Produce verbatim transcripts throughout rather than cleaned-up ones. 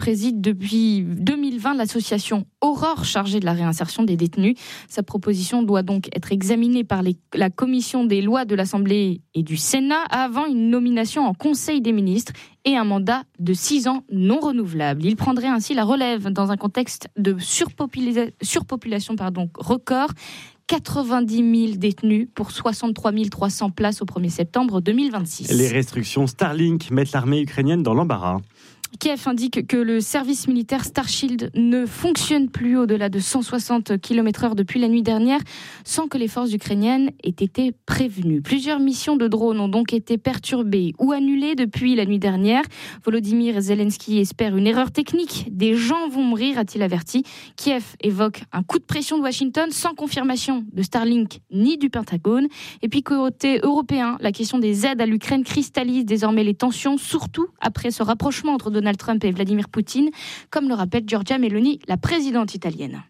préside depuis deux mille vingt l'association Aurore chargée de la réinsertion des détenus. Sa proposition doit donc être examinée par les, la commission des lois de l'Assemblée et du Sénat avant une nomination en Conseil des ministres et un mandat de six ans non renouvelable. Il prendrait ainsi la relève dans un contexte de surpopulation, surpopulation pardon, record. quatre-vingt-dix mille détenus pour soixante-trois mille trois cents places au premier septembre deux mille vingt-six. Les restrictions Starlink mettent l'armée ukrainienne dans l'embarras. Kiev indique que le service militaire Starshield ne fonctionne plus au-delà de cent soixante kilomètres heure depuis la nuit dernière, sans que les forces ukrainiennes aient été prévenues. Plusieurs missions de drones ont donc été perturbées ou annulées depuis la nuit dernière. Volodymyr Zelensky espère une erreur technique. Des gens vont mourir, a-t-il averti. Kiev évoque un coup de pression de Washington sans confirmation de Starlink ni du Pentagone. Et puis côté européen, la question des aides à l'Ukraine cristallise désormais les tensions, surtout après ce rapprochement entre Donald Trump et Vladimir Poutine, comme le rappelle Giorgia Meloni, la présidente italienne.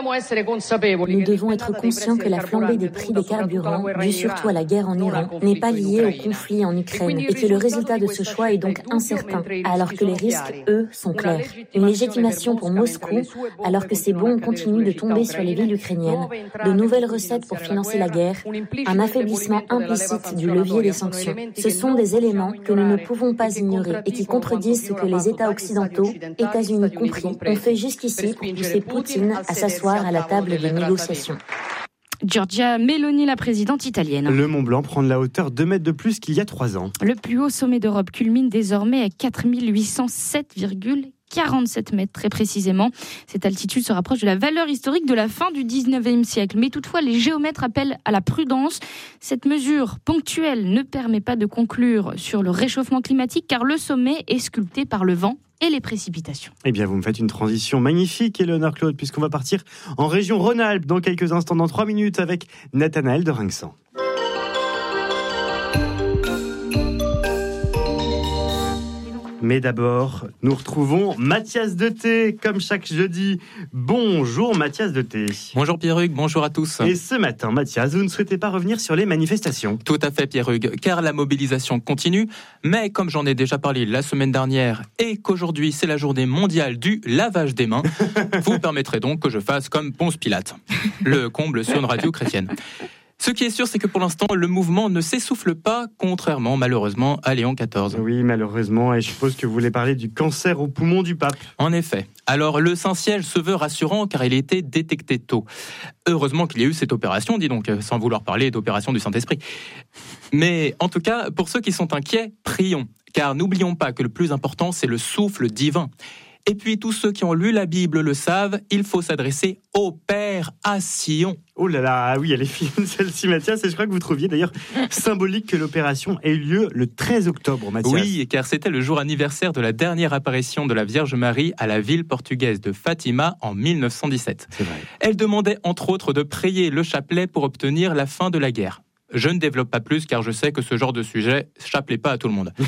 Nous devons être conscients que la flambée des prix des carburants, due surtout à la guerre en Iran, n'est pas liée au conflit en Ukraine et que le résultat de ce choix est donc incertain, alors que les risques, eux, sont clairs. Une légitimation pour Moscou, alors que ces bombes continuent de tomber sur les villes ukrainiennes, de nouvelles recettes pour financer la guerre, un affaiblissement implicite du levier des sanctions. Ce sont des éléments que nous ne pouvons pas ignorer et qui contredisent ce que les États occidentaux, États-Unis compris, ont fait jusqu'ici pour pousser Poutine à s'asseoir à la table des négociations. Giorgia Meloni, la présidente italienne. Le Mont Blanc prend de la hauteur deux mètres de plus qu'il y a trois ans. Le plus haut sommet d'Europe culmine désormais à quatre mille huit cent sept virgule quarante-sept mètres très précisément. Cette altitude se rapproche de la valeur historique de la fin du dix-neuvième siècle. Mais toutefois, les géomètres appellent à la prudence. Cette mesure ponctuelle ne permet pas de conclure sur le réchauffement climatique car le sommet est sculpté par le vent et les précipitations. Eh bien, vous me faites une transition magnifique, Éléonore Claude, puisqu'on va partir en région Rhône-Alpes dans quelques instants, dans trois minutes, avec Nathanaël de Rinxan. Mais d'abord, nous retrouvons Mathias Deté, comme chaque jeudi. Bonjour Mathias Deté. Bonjour Pierre-Hugues, bonjour à tous. Et ce matin, Mathias, vous ne souhaitez pas revenir sur les manifestations ? Tout à fait Pierre-Hugues, car la mobilisation continue. Mais comme j'en ai déjà parlé la semaine dernière et qu'aujourd'hui c'est la journée mondiale du lavage des mains, vous permettrez donc que je fasse comme Ponce Pilate. Le comble sur une radio chrétienne. Ce qui est sûr, c'est que pour l'instant, le mouvement ne s'essouffle pas, contrairement malheureusement à Léon quatorze. Oui, malheureusement, et je suppose que vous voulez parler du cancer au poumon du pape. En effet. Alors, le Saint-Siège se veut rassurant car il a été détecté tôt. Heureusement qu'il y a eu cette opération, dis donc, sans vouloir parler d'opération du Saint-Esprit. Mais en tout cas, pour ceux qui sont inquiets, prions. Car n'oublions pas que le plus important, c'est le souffle divin. Et puis, tous ceux qui ont lu la Bible le savent, il faut s'adresser au Père à Sion. Oh là là, oui, elle est fine celle-ci, Mathias, et je crois que vous trouviez d'ailleurs symbolique que l'opération ait eu lieu le treize octobre, Mathias. Oui, car c'était le jour anniversaire de la dernière apparition de la Vierge Marie à la ville portugaise de Fatima en mille neuf cent dix-sept. C'est vrai. Elle demandait entre autres de prier le chapelet pour obtenir la fin de la guerre. Je ne développe pas plus car je sais que ce genre de sujet chapelet pas à tout le monde.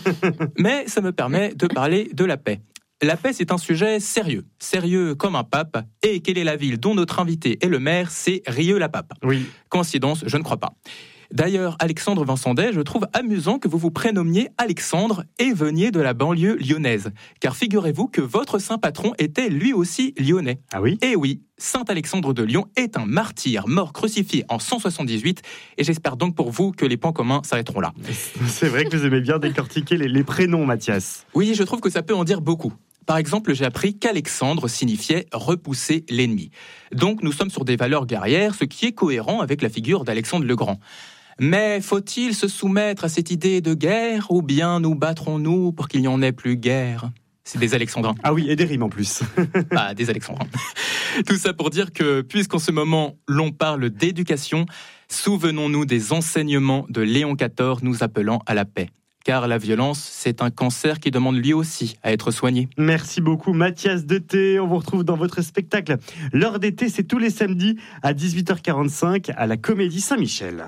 Mais ça me permet de parler de la paix. La paix, c'est un sujet sérieux, sérieux comme un pape. Et quelle est la ville dont notre invité est le maire ? C'est Rieux-la-Pape. Oui. Coïncidence, je ne crois pas. D'ailleurs, Alexandre Vincendet, je trouve amusant que vous vous prénommiez Alexandre et veniez de la banlieue lyonnaise. Car figurez-vous que votre saint patron était lui aussi lyonnais. Ah oui ? Et oui, Saint Alexandre de Lyon est un martyr mort crucifié en cent soixante-dix-huit. Et j'espère donc pour vous que les points communs s'arrêteront là. C'est vrai que vous aimez bien décortiquer les, les prénoms, Mathias. Oui, je trouve que ça peut en dire beaucoup. Par exemple, j'ai appris qu'Alexandre signifiait « repousser l'ennemi ». Donc, nous sommes sur des valeurs guerrières, ce qui est cohérent avec la figure d'Alexandre le Grand. Mais faut-il se soumettre à cette idée de guerre, ou bien nous battrons-nous pour qu'il n'y en ait plus guerre ? C'est des alexandrins. Ah oui, et des rimes en plus. Ah, des alexandrins. Tout ça pour dire que, puisqu'en ce moment, l'on parle d'éducation, souvenons-nous des enseignements de Léon quatorze nous appelant à la paix. Car la violence, c'est un cancer qui demande lui aussi à être soigné. Merci beaucoup Mathias Deté. On vous retrouve dans votre spectacle L'heure d'été, c'est tous les samedis à dix-huit heures quarante-cinq à la Comédie Saint-Michel.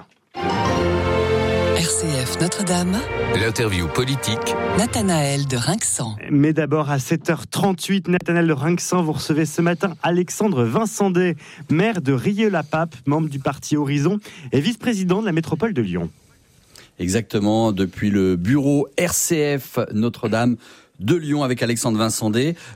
R C F Notre-Dame. L'interview politique. Nathanaël de Rinxan. Mais d'abord à sept heures trente-huit, Nathanaël de Rinxan, vous recevez ce matin Alexandre Vincendet, maire de Rieux-la-Pape, membre du parti Horizon et vice-président de la métropole de Lyon. Exactement, depuis le bureau R C F Notre-Dame, de Lyon avec Alexandre Vincendé.